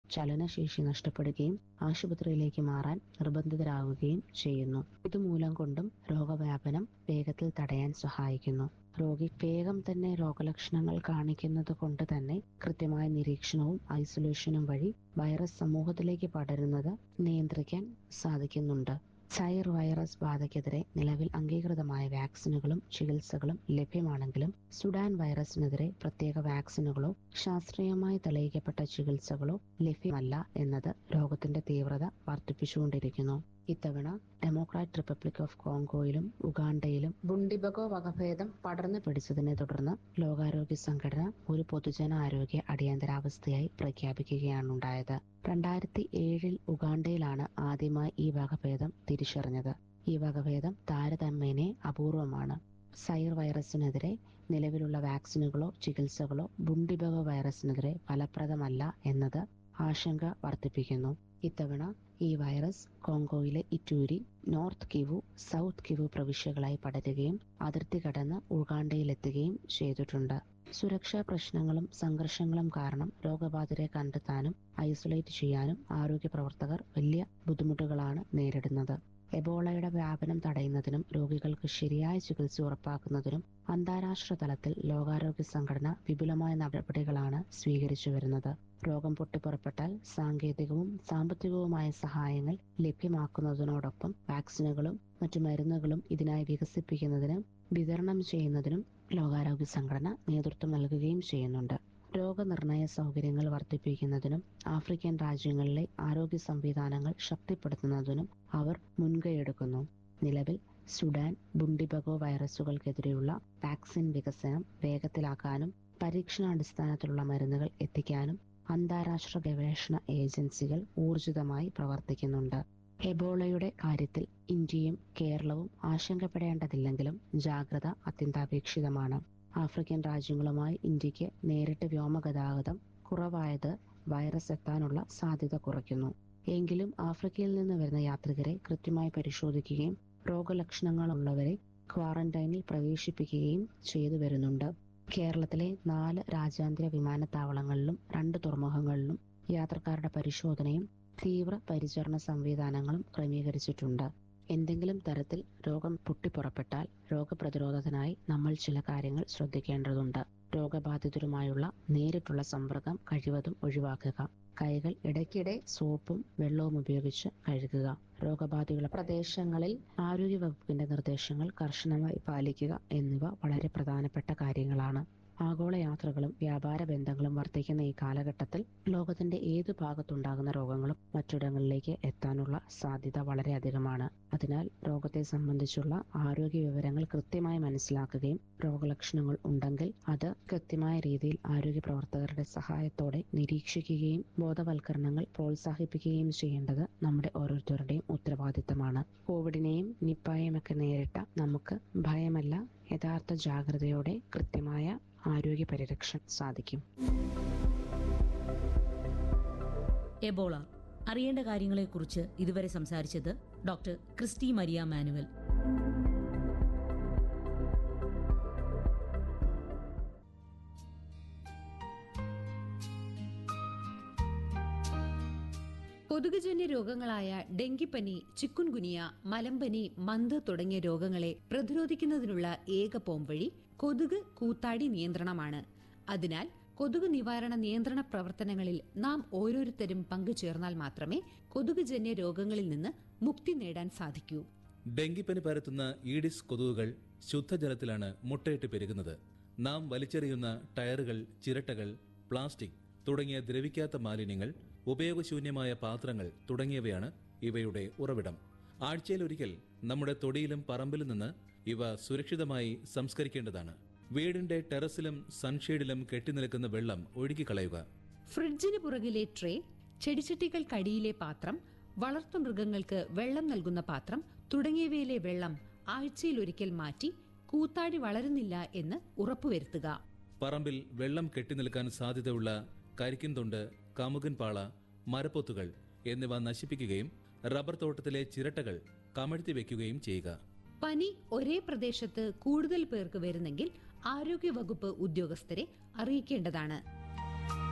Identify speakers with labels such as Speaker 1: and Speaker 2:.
Speaker 1: ചലനശേഷി നഷ്ടപ്പെടുകയും ആശുപത്രിയിലേക്ക് മാറാൻ നിർബന്ധിതരാകുകയും ചെയ്യുന്നു. ഇതുമൂലം കൊണ്ടും രോഗവ്യാപനം വേഗത്തിൽ തടയാൻ സഹായിക്കുന്നു. രോഗി വേഗം തന്നെ രോഗലക്ഷണങ്ങൾ കാണിക്കുന്നത് കൊണ്ട് തന്നെ കൃത്യമായ നിരീക്ഷണവും ഐസൊലേഷനും വഴി വൈറസ് സമൂഹത്തിലേക്ക് പടരുന്നത് നിയന്ത്രിക്കാൻ സാധിക്കുന്നുണ്ട്. സൈർ വൈറസ് ബാധയ്ക്കെതിരെ നിലവിൽ അംഗീകൃതമായ വാക്സിനുകളും ചികിത്സകളും ലഭ്യമാണെങ്കിലും സുഡാൻ വൈറസിനെതിരെ പ്രത്യേക വാക്സിനുകളോ ശാസ്ത്രീയമായി തെളിയിക്കപ്പെട്ട ചികിത്സകളോ ലഭ്യമല്ല എന്നത് രോഗത്തിന്റെ തീവ്രത വർദ്ധിപ്പിച്ചുകൊണ്ടിരിക്കുന്നു. ഇത്തവണ ഡെമോക്രാറ്റ് റിപ്പബ്ലിക് ഓഫ് കോങ്കോയിലും ഉഗാണ്ടയിലും ബുണ്ടിബഗോ വകഭേദം പടർന്നു പിടിച്ചതിനെ തുടർന്ന് ലോകാരോഗ്യ സംഘടന ഒരു പൊതുജനാരോഗ്യ അടിയന്തരാവസ്ഥയായി പ്രഖ്യാപിക്കുകയാണുണ്ടായത്. 2007 ഉഗാണ്ടയിലാണ് ആദ്യമായി ഈ വകഭേദം തിരിച്ചറിഞ്ഞത്. ഈ വകഭേദം താരതമ്യേന അപൂർവമാണ്. സൈർ വൈറസിനെതിരെ നിലവിലുള്ള വാക്സിനുകളോ ചികിത്സകളോ ബുണ്ടിബഗോ വൈറസിനെതിരെ ഫലപ്രദമല്ല എന്നത് ആശങ്ക വർദ്ധിപ്പിക്കുന്നു. ഇത്തവണ ഈ virus കോങ്കോയിലെ ഇറ്റൂരി, north Kivu, south Kivu പ്രവിശ്യകളായി പടരുകയും അതിർത്തി കടന്ന് ഉഗാണ്ടയിലെത്തുകയും ചെയ്തിട്ടുണ്ട്. സുരക്ഷാ പ്രശ്നങ്ങളും സംഘർഷങ്ങളും കാരണം രോഗബാധിതരെ കണ്ടെത്താനും ഐസൊലേറ്റ് ചെയ്യാനും ആരോഗ്യ പ്രവർത്തകർ വലിയ ബുദ്ധിമുട്ടുകളാണ് നേരിടുന്നത്. എബോളയുടെ വ്യാപനം തടയുന്നതിനും രോഗികൾക്ക് ശരിയായ ചികിത്സ ഉറപ്പാക്കുന്നതിനും അന്താരാഷ്ട്ര തലത്തിൽ ലോകാരോഗ്യ സംഘടന വിപുലമായ നടപടികളാണ് സ്വീകരിച്ചു വരുന്നത്. രോഗം പൊട്ടിപ്പുറപ്പെട്ടാൽ സാങ്കേതികവും സാമ്പത്തികവുമായ സഹായങ്ങൾ ലഭ്യമാക്കുന്നതിനോടൊപ്പം വാക്സിനുകളും മറ്റു മരുന്നുകളും ഇതിനായി വികസിപ്പിക്കുന്നതിനും വിതരണം ചെയ്യുന്നതിനും ലോകാരോഗ്യ സംഘടന നേതൃത്വം നൽകുകയും ചെയ്യുന്നുണ്ട്. രോഗനിർണയ സൗകര്യങ്ങൾ വർദ്ധിപ്പിക്കുന്നതിനും ആഫ്രിക്കൻ രാജ്യങ്ങളിലെ ആരോഗ്യ സംവിധാനങ്ങൾ ശക്തിപ്പെടുത്തുന്നതിനും അവർ മുൻകൈയെടുക്കുന്നു. നിലവിൽ സുഡാൻ ബുണ്ടിബഗോ വൈറസുകൾക്കെതിരെയുള്ള വാക്സിൻ വികസനം വേഗത്തിലാക്കാനും പരീക്ഷണാടിസ്ഥാനത്തിലുള്ള മരുന്നുകൾ എത്തിക്കാനും അന്താരാഷ്ട്ര ഗവേഷണ ഏജൻസികൾ ഊർജിതമായി പ്രവർത്തിക്കുന്നുണ്ട്. എബോളയുടെ കാര്യത്തിൽ ഇന്ത്യയും കേരളവും ആശങ്കപ്പെടേണ്ടതില്ലെങ്കിലും ജാഗ്രത അത്യന്താപേക്ഷിതമാണ്. ആഫ്രിക്കൻ രാജ്യങ്ങളുമായി ഇന്ത്യക്ക് നേരിട്ട് വ്യോമഗതാഗതം കുറവായത് വൈറസ് എത്താനുള്ള സാധ്യത കുറയ്ക്കുന്നു. എങ്കിലും ആഫ്രിക്കയിൽ നിന്ന് വരുന്ന യാത്രികരെ കൃത്യമായി പരിശോധിക്കുകയും രോഗലക്ഷണങ്ങളുള്ളവരെ ക്വാറന്റൈനിൽ പ്രവേശിപ്പിക്കുകയും ചെയ്തു വരുന്നുണ്ട്. കേരളത്തിലെ 4 രാജ്യാന്തര വിമാനത്താവളങ്ങളിലും 2 തുറമുഖങ്ങളിലും യാത്രക്കാരുടെ പരിശോധനയും തീവ്ര പരിചരണ സംവിധാനങ്ങളും ക്രമീകരിച്ചിട്ടുണ്ട്. എന്തെങ്കിലും തരത്തിൽ രോഗം പൊട്ടിപ്പുറപ്പെട്ടാൽ രോഗപ്രതിരോധത്തിനായി നമ്മൾ ചില കാര്യങ്ങൾ ശ്രദ്ധിക്കേണ്ടതുണ്ട്. രോഗബാധിതരുമായുള്ള നേരിട്ടുള്ള സമ്പർക്കം കഴിവതും ഒഴിവാക്കുക. കൈകൾ ഇടയ്ക്കിടെ സോപ്പും വെള്ളവും ഉപയോഗിച്ച് കഴുകുക. രോഗബാധയുള്ള പ്രദേശങ്ങളിൽ ആരോഗ്യവകുപ്പിന്റെ നിർദ്ദേശങ്ങൾ കർശനമായി പാലിക്കുക എന്നിവ വളരെ പ്രധാനപ്പെട്ട കാര്യങ്ങളാണ്. ആഗോള യാത്രകളും വ്യാപാര ബന്ധങ്ങളും വർദ്ധിക്കുന്ന ഈ കാലഘട്ടത്തിൽ ലോകത്തിന്റെ ഏതു ഭാഗത്തുണ്ടാകുന്ന രോഗങ്ങളും മറ്റിടങ്ങളിലേക്ക് എത്താനുള്ള സാധ്യത വളരെ അധികമാണ്. അതിനാൽ രോഗത്തെ സംബന്ധിച്ചുള്ള ആരോഗ്യ വിവരങ്ങൾ കൃത്യമായി മനസ്സിലാക്കുകയും രോഗലക്ഷണങ്ങൾ ഉണ്ടെങ്കിൽ അത് കൃത്യമായ രീതിയിൽ ആരോഗ്യ പ്രവർത്തകരുടെ സഹായത്തോടെ നിരീക്ഷിക്കുകയും ബോധവൽക്കരണങ്ങൾ പ്രോത്സാഹിപ്പിക്കുകയും ചെയ്യേണ്ടത് നമ്മുടെ ഓരോരുത്തരുടെയും ഉത്തരവാദിത്തമാണ്. കോവിഡിനെയും നിപ്പായെയും ഒക്കെ നേരിട്ട നമുക്ക് ഭയമല്ല, യഥാർത്ഥ ജാഗ്രതയോടെ കൃത്യമായ ആരോഗ്യ പരിരക്ഷ സാധിക്കും.
Speaker 2: എബോള അറിയേണ്ട കാര്യങ്ങളെക്കുറിച്ച് ഇതുവരെ സംസാരിച്ചത് ഡോക്ടർ ക്രിസ്റ്റി മരിയ മാനുവൽ.
Speaker 3: കൊതുകുജന്യ രോഗങ്ങളായ ഡെങ്കിപ്പനി, ചിക്കുൻഗുനിയ, മലമ്പനി, മന്ത് തുടങ്ങിയ രോഗങ്ങളെ പ്രതിരോധിക്കുന്നതിനുള്ള ഏക പോംവഴി കൊതുക് കൂത്താടി നിയന്ത്രണമാണ്. അതിനാൽ കൊതുക് നിവാരണ നിയന്ത്രണ പ്രവർത്തനങ്ങളിൽ നാം ഓരോരുത്തരും പങ്കുചേർന്നാൽ മാത്രമേ കൊതുകുജന്യ രോഗങ്ങളിൽ നിന്ന് മുക്തി നേടാൻ സാധിക്കൂ.
Speaker 4: ഡെങ്കിപ്പനി പരത്തുന്ന ഈഡിസ് കൊതുകുകൾ ശുദ്ധജലത്തിലാണ് മുട്ടയിട്ട് പെരുകുന്നത്. നാം വലിച്ചെറിയുന്ന ടയറുകൾ, ചിരട്ടകൾ, പ്ലാസ്റ്റിക് തുടങ്ങിയ ദ്രവിക്കാത്ത മാലിന്യങ്ങൾ, ഉപയോഗശൂന്യമായ പാത്രങ്ങൾ തുടങ്ങിയവയാണ് ഇവയുടെ ഉറവിടം. ആഴ്ചയിലൊരിക്കൽ നമ്മുടെ തൊടിയിലും പറമ്പിലും നിന്ന് ഇവ സുരക്ഷിതമായി സംസ്കരിക്കേണ്ടതാണ്. വീടിന്റെ ടെറസിലും സൺഷെയ്ഡിലും കെട്ടിനിൽക്കുന്ന വെള്ളം ഒഴുകിക്കളയുക.
Speaker 3: ഫ്രിഡ്ജിന് പുറകിലെ ട്രേ, ചെടിച്ചട്ടികൾക്കടിയിലെ പാത്രം, വളർത്തുമൃഗങ്ങൾക്ക് വെള്ളം നൽകുന്ന പാത്രം തുടങ്ങിയവയിലെ വെള്ളം ആഴ്ചയിലൊരിക്കൽ മാറ്റി കൂത്താടി വളരുന്നില്ല എന്ന് ഉറപ്പുവരുത്തുക.
Speaker 4: പറമ്പിൽ വെള്ളം കെട്ടിനിൽക്കാൻ സാധ്യതയുള്ള കരിക്കിൻതൊണ്ട്, കമുകൻ പാള, മരപ്പൊത്തുകൾ എന്നിവ നശിപ്പിക്കുകയും റബ്ബർ തോട്ടത്തിലെ ചിരട്ടകൾ കമഴ്ത്തി വെക്കുകയും ചെയ്യുക.
Speaker 3: പനി ഒരേ പ്രദേശത്ത് കൂടുതൽ പേർക്ക് വരുന്നെങ്കിൽ ആരോഗ്യവകുപ്പ് ഉദ്യോഗസ്ഥരെ അറിയിക്കേണ്ടതാണ്.